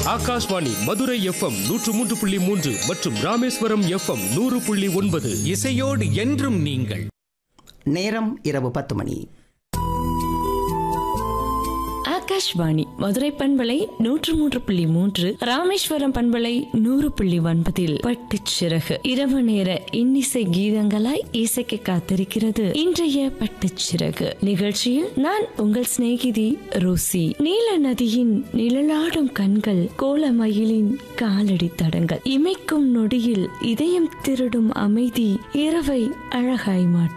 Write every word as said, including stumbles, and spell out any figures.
Akashvani Madurai FM நூற்று மூன்று புள்ளி மூன்று மற்றும் ராமேஸ்வரம் எஃப்எம் நூறு புள்ளி ஒன்பது. இசையோடு என்றும் நீங்கள். நேரம் இரவு பத்து மணி. ஆகாஷ்வாணி மதுரை பண்பலை நூற்று மூன்று புள்ளி மூன்று, ராமேஸ்வரம் பண்பலை நூறு புள்ளி ஒன்பதில் பட்டுச் சிறகு இரவு நேர இன்னிசை கீதங்களாய் இசைக்க காத்திருக்கிறது இன்றைய பட்டுச் சிறகு நிகழ்ச்சியில். நான் உங்கள் சிநேகிதி ரோசி. நீல நதியின் நிழலாடும் கண்கள், கோலமயிலின் காலடி தடங்கள், இமைக்கும் நொடியில் இதயம் திருடும் அமைதி இரவை அழகாய் மாற்றும்.